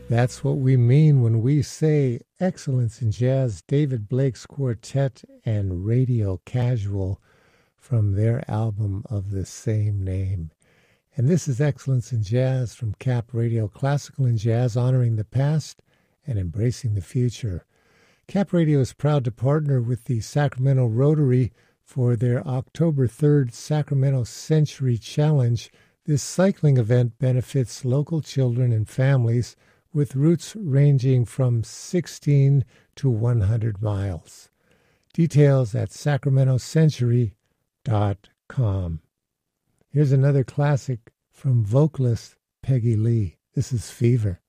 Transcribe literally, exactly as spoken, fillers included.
That's what we mean when we say Excellence in Jazz, David Blake's Quartet and Radio Casual from their album of the same name. And this is Excellence in Jazz from Cap Radio, classical and jazz, honoring the past and embracing the future. Cap Radio is proud to partner with the Sacramento Rotary for their October third Sacramento Century Challenge. This cycling event benefits local children and families with routes ranging from sixteen to one hundred miles. Details at sacramento century dot com. Here's another classic from vocalist Peggy Lee. This is Fever.